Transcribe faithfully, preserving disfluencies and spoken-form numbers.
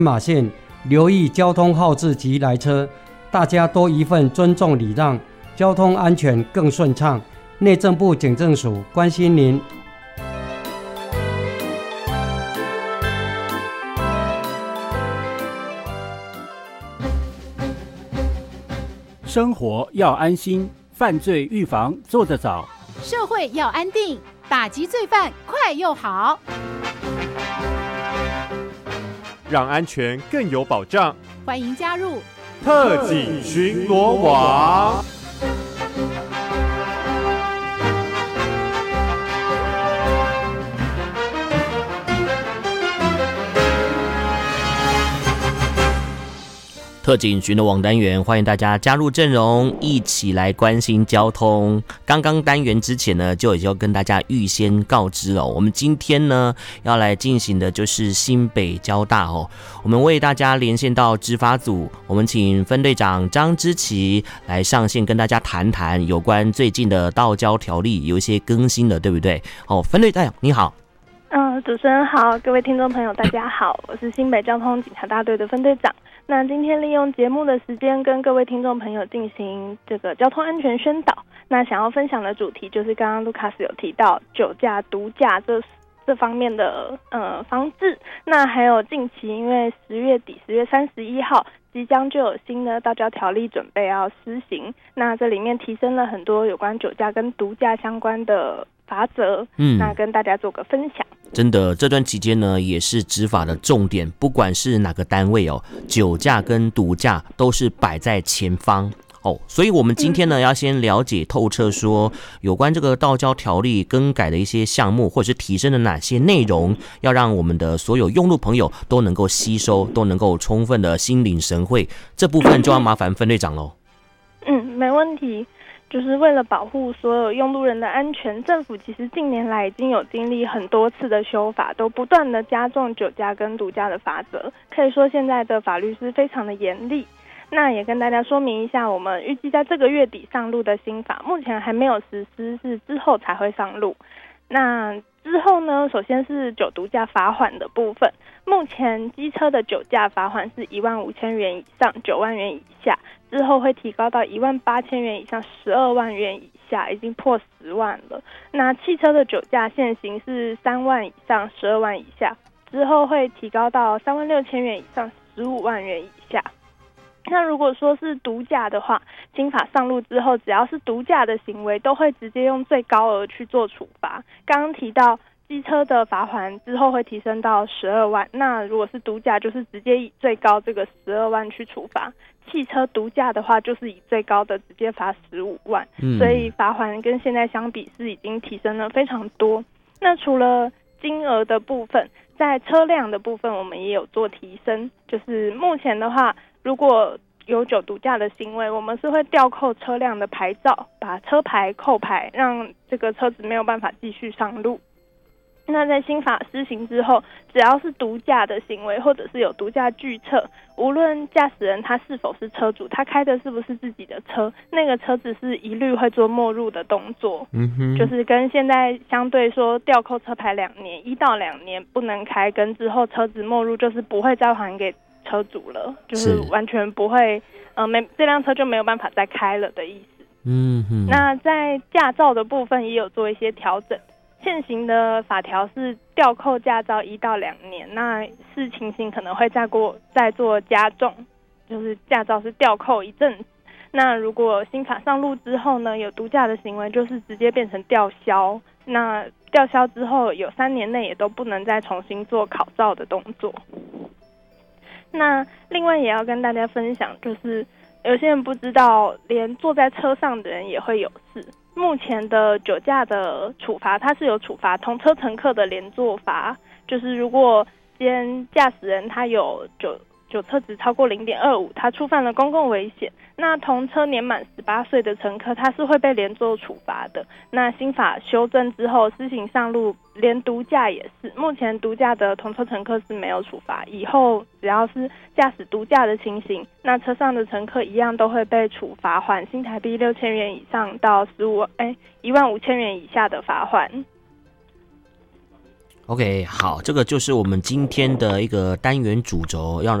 马线留意交通号志及来车，大家多一份尊重礼让，交通安全更顺畅。内政部警政署关心您。 生活要安心，犯罪预防做得早； 社会要安定，打击罪犯快又好。 让安全更有保障， 欢迎加入特警巡逻网。 特警巡逻网单元，欢迎大家加入阵容，一起来关心交通。刚刚单元之前呢，就已经要跟大家预先告知了，我们今天呢要来进行的就是新北交大哦。我们为大家连线到执法组，我们请分队长张之琪来上线，跟大家谈谈有关最近的道交条例有一些更新了，对不对？哦，分队长你好。 嗯，主持人好，各位听众朋友大家好，我是新北交通警察大队的分队长。那今天利用节目的时间跟各位听众朋友进行这个交通安全宣导。那想要分享的主题就是刚刚卢卡斯有提到酒驾、毒驾这这方面的呃防治。那还有近期因为十月底十月三十一号即将就有新的道交条例准备要施行，那这里面提升了很多有关酒驾跟毒驾相关的法则，嗯，那跟大家做个分享。 真的，这段期间呢，也是执法的重点，不管是哪个单位哦，酒驾跟毒驾都是摆在前方哦。所以我们今天呢，要先了解透彻说，有关这个道交条例更改的一些项目，或者是提升的哪些内容，要让我们的所有用路朋友都能够吸收，都能够充分的心领神会。这部分就要麻烦分队长喽。 嗯，没问题。就是为了保护所有用路人的安全，政府其实近年来已经有经历很多次的修法，都不断的加重酒驾跟毒驾的罚则，可以说现在的法律是非常的严厉。那也跟大家说明一下，我们预计在这个月底上路的新法，目前还没有实施，是之后才会上路。那之后呢，首先是酒毒驾罚款的部分，目前机车的酒驾罚款是一万五千元以上九万元以下，之后会提高到一万八千元以上十二万元以下，已经破十万了。那汽车的酒驾现行是三万以上十二万以下，之后会提高到三万六千元以上十五万元以下。那如果说是毒驾的话，新法上路之后，只要是毒驾的行为，都会直接用最高额去做处罚。刚刚提到机车的罚款之后会提升到十二万，那如果是毒驾，就是直接以最高这个十二万去处罚。汽车毒驾的话，就是以最高的直接罚十五万，嗯，所以罚款跟现在相比是已经提升了非常多。那除了金额的部分，在车辆的部分我们也有做提升，就是目前的话，如果有酒毒驾的行为，我们是会吊扣车辆的牌照，把车牌扣牌，让这个车子没有办法继续上路。那在新法施行之后，只要是毒驾的行为，或者是有毒驾拒测，无论驾驶人他是否是车主，他开的是不是自己的车，那个车子是一律会做没入的动作。嗯哼，就是跟现在相对说吊扣车牌两年，一到两年不能开，跟之后车子没入就是不会再还给车主了，就是完全不会，呃，没这辆车就没有办法再开了的意思。嗯哼，那在驾照的部分也有做一些调整。现行的法条是吊扣驾照一到两年，那视情形可能会再过再做加重，就是驾照是吊扣一阵子。那如果新法上路之后呢，有毒驾的行为就是直接变成吊销，那吊销之后有三年内也都不能再重新做考照的动作。那另外也要跟大家分享，就是有些人不知道，连坐在车上的人也会有事。目前的酒驾的处罚，它是有处罚同车乘客的连坐罚，就是如果今天驾驶人他有酒酒测值超过 零点二五， 他触犯了公共危险，那同车年满十八岁的乘客，他是会被连坐处罚的。那新法修正之后施行上路，连毒驾也是，目前毒驾的同车乘客是没有处罚，以后只要是驾驶毒驾的情形，那车上的乘客一样都会被处罚款新台币六千元以上到十五哎一万五千元以下的罚款。 OK， 好，这个就是我们今天的一个单元主轴，要